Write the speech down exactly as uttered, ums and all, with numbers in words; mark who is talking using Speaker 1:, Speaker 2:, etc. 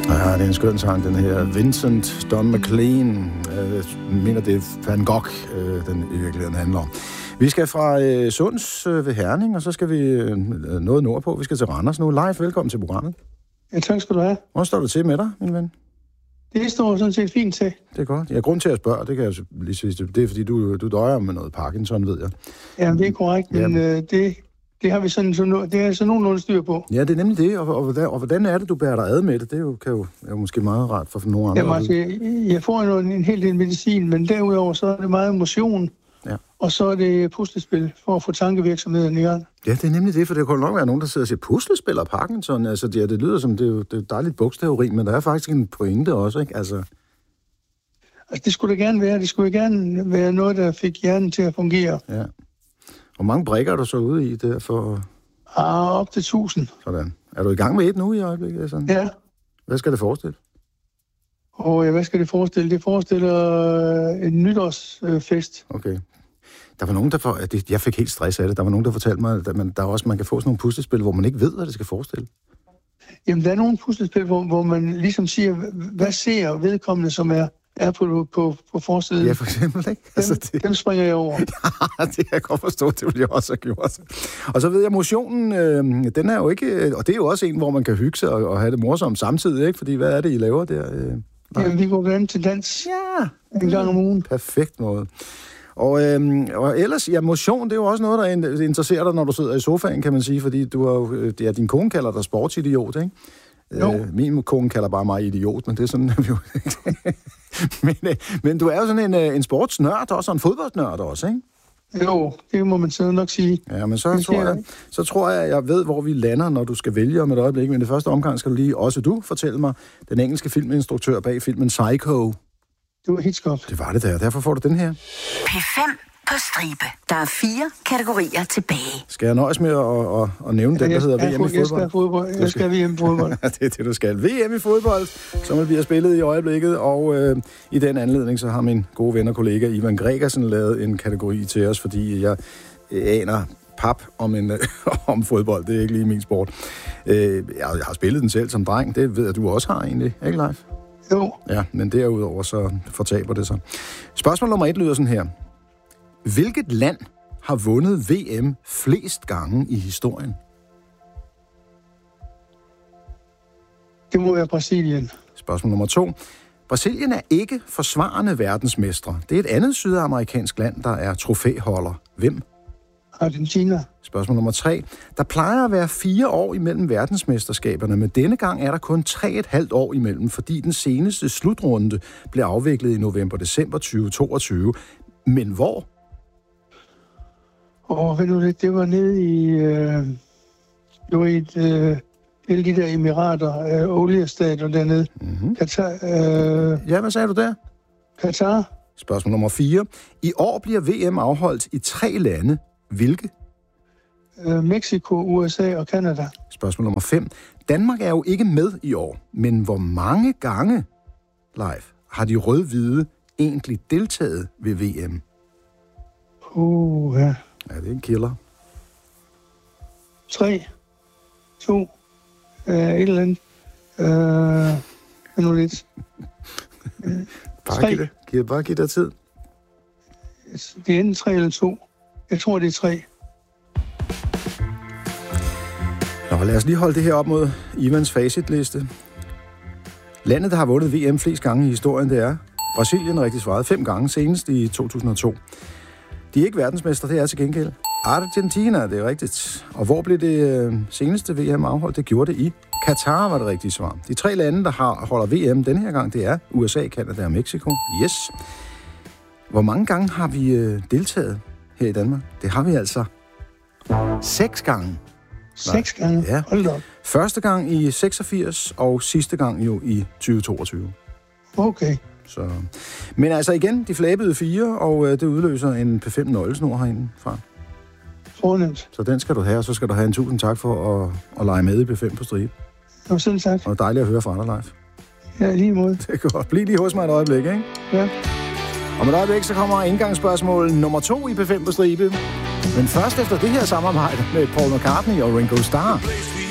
Speaker 1: Ja, det er en skøn sang, den her. Vincent Don McLean. Jeg mener, det er Van Gogh, den i virkeligheden handler om. Vi skal fra øh, Sunds øh, ved Herning, og så skal vi øh, noget nordpå. Vi skal til Randers nu. Live, velkommen til programmet.
Speaker 2: Ja, tak skal du have.
Speaker 1: Hvor står du til med dig, min ven?
Speaker 2: Det står sådan set fint til.
Speaker 1: Det er godt. Jeg har grund til at spørge, det kan jeg lige sige. Det er, fordi du, du døjer med noget Parkinson, ved jeg.
Speaker 2: Ja, det er korrekt, men øh, det, det har vi sådan, sådan, det er sådan nogenlunde styr på.
Speaker 1: Ja, det er nemlig det, og, og, og, og hvordan er det, du bærer dig ad med det? Det er jo, kan jo, er jo måske meget rart for nogle andre.
Speaker 2: Jamen, altså, jeg, jeg får en, en hel del medicin, men derudover så er det meget motion, ja. Og så er det puslespil for at få tankevirksomheden i gang.
Speaker 1: Ja, det er nemlig det, for det kunne nok være nogen, der sidder og siger, puslespil og Parkinson, altså det, det lyder som, det er jo det er dejligt bogstaveri, men der er faktisk en pointe også, ikke? Altså...
Speaker 2: altså, det skulle det gerne være. Det skulle gerne være noget, der fik hjernen til at fungere.
Speaker 1: Ja. Hvor mange brikker er du så ude i der for...
Speaker 2: Ah, op til tusind.
Speaker 1: Sådan. Er du i gang med et nu i øjeblikket? Sådan?
Speaker 2: Ja.
Speaker 1: Hvad skal det forestille?
Speaker 2: Og ja, hvad skal det forestille? Det forestiller en nytårsfest.
Speaker 1: Okay. Der var nogen, der for... Jeg fik helt stress af det. Der var nogen, der fortalte mig, at man, der også, man kan få sådan nogle puslespil, hvor man ikke ved, hvad det skal forestille.
Speaker 2: Jamen, der er nogle puslespil, hvor, hvor man ligesom siger, hvad ser vedkommende, som er, er på, på, på forsiden.
Speaker 1: Ja, for eksempel, ikke?
Speaker 2: Dem,
Speaker 1: altså, det...
Speaker 2: dem springer jeg over.
Speaker 1: Ja, det kan jeg godt forstå, det ville jeg også have gjort. Og så ved jeg, motionen, øh, den er jo ikke... Og det er jo også en, hvor man kan hygge sig og, og have det morsomt samtidig, ikke? Fordi hvad er det, I laver der? Øh...
Speaker 2: Jamen, vi går blandt til dans
Speaker 1: ja,
Speaker 2: en gang om ugen.
Speaker 1: Perfekt måde. Og, øhm, og ellers, ja, motion, det er jo også noget, der interesserer dig, når du sidder i sofaen, kan man sige, fordi du har jo, det er, din kone kalder dig sportsidiot, ikke?
Speaker 2: Jo.
Speaker 1: Øh, min kone kalder bare mig idiot, men det er sådan, men, øh, men du er jo sådan en, en sportsnørd også, og en fodboldnørd også, ikke?
Speaker 2: Jo, det må man så nok sige.
Speaker 1: Ja, men så tror, jeg, så tror jeg, jeg ved, hvor vi lander, når du skal vælge om et øjeblik. Men det første omgang skal du lige, også du, fortælle mig, den engelske filminstruktør bag filmen Psycho.
Speaker 2: Det var Hitchcock.
Speaker 1: Det var det der, derfor får du den her.
Speaker 3: P fem på stribe. Der er fire kategorier tilbage.
Speaker 1: Skal jeg nøjes med at, at, at nævne den, der hedder V M i fodbold?
Speaker 2: Jeg skal fodbold. Jeg skal V M i fodbold.
Speaker 1: Det er det, du skal. V M i fodbold, som bliver spillet i øjeblikket. Og øh, i den anledning, så har min gode ven og kollega Ivan Gregersen lavet en kategori til os, fordi jeg øh, aner pap om, en, øh, om fodbold. Det er ikke lige min sport. Øh, jeg har spillet den selv som dreng. Det ved jeg, du også har egentlig. Ikke, Leif?
Speaker 2: Jo.
Speaker 1: Ja, men derudover så fortaber det sig. Spørgsmål nummer et lyder sådan her. Hvilket land har vundet V M flest gange i historien?
Speaker 2: Det må være Brasilien.
Speaker 1: Spørgsmål nummer to. Brasilien er ikke forsvarende verdensmestre. Det er et andet sydamerikansk land, der er trofæholder. Hvem?
Speaker 2: Argentina.
Speaker 1: Spørgsmål nummer tre. Der plejer at være fire år imellem verdensmesterskaberne, men denne gang er der kun tre et halvt år imellem, fordi den seneste slutrunde blev afviklet i november-december tyve toogtyve. Men hvor?
Speaker 2: Og ved du det, det var nede i, øh, det var i et, øh, alle de der emirater, øh, oliestater dernede.
Speaker 1: Mm-hmm.
Speaker 2: Katar. Øh,
Speaker 1: ja, hvad sagde du der?
Speaker 2: Katar.
Speaker 1: Spørgsmål nummer fire. I år bliver V M afholdt i tre lande. Hvilke?
Speaker 2: Øh, Mexico, U S A og Canada.
Speaker 1: Spørgsmål nummer fem. Danmark er jo ikke med i år, men hvor mange gange, Leif, har de rød-hvide egentlig deltaget ved V M?
Speaker 2: Uh, ja.
Speaker 1: Ja, det er en killer.
Speaker 2: Tre, to, øh, et eller andet. Øh, nu lidt. Øh,
Speaker 1: bare, giv det, giv, bare giv dig tid.
Speaker 2: Det er enten tre eller to. Jeg tror, det er tre.
Speaker 1: Nå, lad os lige holde det her op mod Ivans facitliste. Landet, der har vundet V M flest gange i historien, det er Brasilien, rigtig svaret fem gange, senest i to tusind og to. De er ikke verdensmestre, det er til gengæld Argentina, det er rigtigt. Og hvor blev det øh, seneste V M afholdt? Det gjorde det i Katar, var det rigtige svar. De tre lande, der har, holder V M denne her gang, det er U S A, Canada og Mexico. Yes. Hvor mange gange har vi øh, deltaget her i Danmark? Det har vi altså seks gange.
Speaker 2: Seks gange?
Speaker 1: Ja.
Speaker 2: Hold da op.
Speaker 1: Første gang i seksogfirs, og sidste gang jo i tyve toogtyve.
Speaker 2: Okay.
Speaker 1: Så. Men altså igen, de flabede fire, og øh, det udløser en P fem nøglesnor herinde fra.
Speaker 2: Fornemt.
Speaker 1: Så den skal du have, og så skal du have en tusind tak for at, at lege med i P fem på stribe.
Speaker 2: Jo, selv tak.
Speaker 1: Og dejligt at høre fra dig, Leif.
Speaker 2: Ja, lige måde.
Speaker 1: Det er godt. Bliv lige hos mig et øjeblik, ikke?
Speaker 2: Ja.
Speaker 1: Om et øjeblik, så kommer indgangsspørgsmål nummer to i P fem på stribe. Men først efter det her samarbejde med Paul McCartney og Ringo Starr.